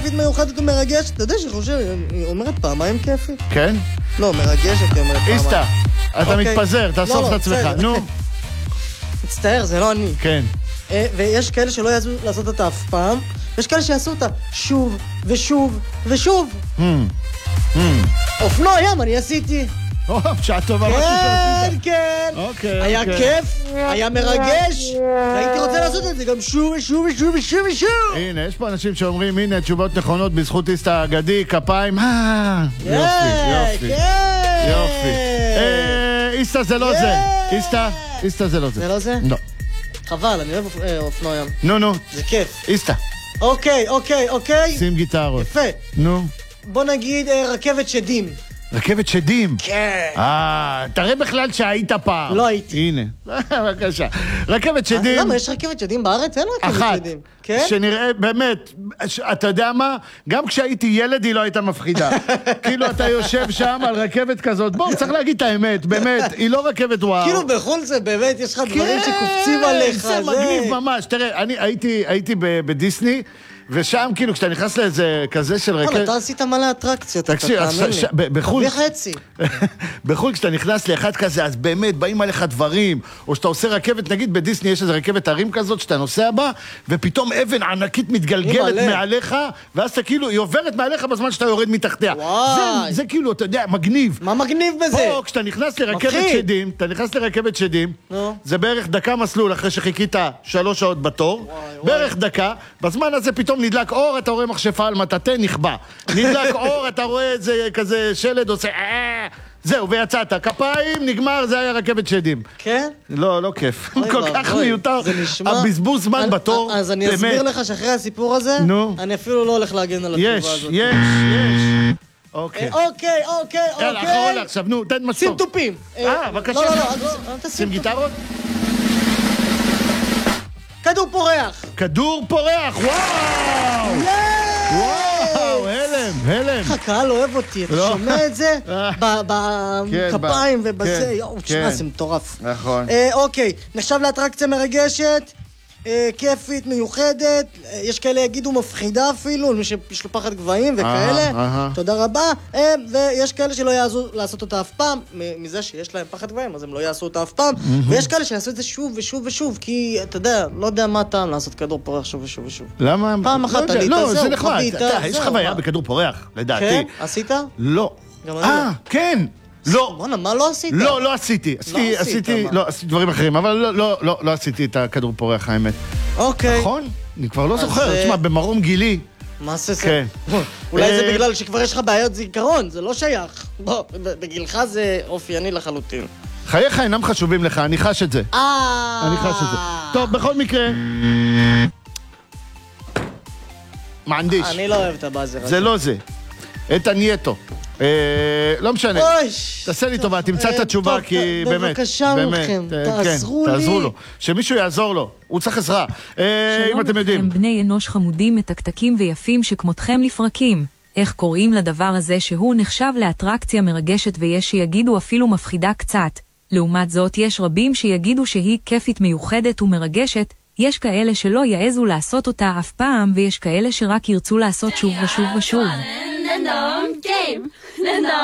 כיפית מיוחדת ומרגשת, אתה יודע שחושב, היא אומרת פעמיים כיפית? כן? לא, מרגשת, היא אומרת פעמיים. איסטה, אתה מתפזר, תאסוף את עצמך, נו. מצטער, זה לא אני. כן. ויש כאלה שלא יעשו לעשות אותה אף פעם, ויש כאלה שיעשו אותה שוב ושוב ושוב. אופנוע ים, אני עשיתי. שעה טובה. כן, כן. אוקיי. היה כיף, היה מרגש, והייתי רוצה לעשות את זה גם שוב ושוב ושוב ושוב ושוב. הנה, יש פה אנשים שאומרים, הנה, תשובות נכונות בזכות איסטה האגדי, כפיים. יופי. איסטה זה לא זה. איסטה זה לא זה. זה לא זה? לא. חבל, אני אוהב אופנוע ים. נו. זה כיף. איסטה. אוקיי. שים גיטרות. יפה. נו. בוא נגיד רכבת שדים. רכבת שדים? כן. תראה בכלל שהיית פעם. לא הייתי. הנה, בבקשה. רכבת שדים. למה, יש רכבת שדים בארץ? אין רכבת שדים. אחת, שנראה, באמת, אתה יודע מה? גם כשהייתי ילד היא לא הייתה מפחידה. כאילו אתה יושב שם על רכבת כזאת, בוא, צריך להגיד את האמת, באמת, היא לא רכבת וואו. כאילו בחול זה באמת, יש לך דברים שקופצים עליך. זה מגניב ממש. תראה, אני הייתי בדיסני, ושם כאילו כשאתה נכנס לאיזה כזה של רכבת... אתה עשית מלא אטרקציות, אתה תקשיב, תאמין לי. תביא חצי. בחו"ל כשאתה נכנס לאחד כזה, אז באמת באים עליך דברים, או שאתה עושה רכבת, נגיד בדיסני יש איזה רכבת הרים כזאת, שאתה נוסע בה, ופתאום אבן ענקית מתגלגלת מעליך, ואז אתה כאילו, היא עוברת מעליך בזמן שאתה יורד מתחתיה. זה כאילו, אתה יודע, מגניב. מה מגניב בזה? פה, כשאתה נכנס לרכבת שדים, זה בערך דקה מסלול אחרי שחיכית 3 שעות בתור, בערך דקה, בזמן הזה פתאום נדלק אור, אתה רואה מכשפה על מטאטה, נכבה. נדלק אור, אתה רואה את זה כזה שלד עושה זהו, ויצאת. כפיים, נגמר, זה היה רכבת שדים. כן? לא כיף. כל כך מיותר. הבזבוז זמן בתור. אז אני אסביר לך שאחרי הסיפור הזה, אני אפילו לא הולך להגן על התשובה הזאת. יש. אוקיי. יאללה, אחרון עכשיו, נו, תן מסור. שים תופים. בבקשה. לא, שים גיטרות. כדור פורח. כדור פורח, וואו, הלם. איך הקהל אוהב אותי, אתה שומע את זה? בכפיים ובזה, תשמע, זה מטורף. נכון. אוקיי, נחשב לאטרקציה מרגשת, כיפית, מיוחדת, יש כאלה יגידו מפחידה אפילו, מי שיש לו פחד גבהים וכאלה, תודה רבה, ויש כאלה שלא יעזו לעשות אותה אף פעם, מזה שיש להם פחד גבהים, אז הם לא יעשו אותה אף פעם, ויש כאלה שיעשו את זה שוב ושוב ושוב, כי אתה יודע, לא יודע מה טעם לעשות כדור פורח שוב ושוב ושוב. למה? פעם אחת עלית, זהו, חווית. יש חוויה בכדור פורח, לדעתי. כן? עשית? לא. גם אני לא. כן. לא. בוא'נה, מה לא עשית? לא עשיתי. עשיתי דברים אחרים, אבל לא עשיתי את הכדור פורח, האמת. אוקיי. נכון? אני כבר לא זוכר. תשמע, במרום גילי. מה זה? אולי זה בגלל שכבר יש לך בעיות זיכרון, זה לא שייך. בוא, בגילך זה אופייני לחלוטין. חייך אינם חשובים לך, אני חש את זה. אני חש את זה. טוב, בכל מקרה... מענדיש. אני לא אוהב את הבאזר הזה. זה לא זה. איתן נייטו. לא משנה. תעשה לי טובה, תמצא את התשובה, כי באמת. בבקשה מכם, תעזרו לי. תעזרו לו. שמישהו יעזור לו. הוא צריך עזרה. אם אתם יודעים. שלום לכם בני אנוש חמודים, מתקתקים ויפים שכמותכם לפרקים. איך קוראים לדבר הזה שהוא נחשב לאטרקציה מרגשת ויש שיגידו אפילו מפחידה קצת. לעומת זאת, יש רבים שיגידו שהיא כיפית מיוחדת ומרגשת, יש כאלה שלא יעזו לעשות אותה אף פעם, ויש כאלה שרק ירצו לעשות שוב ושוב ושוב.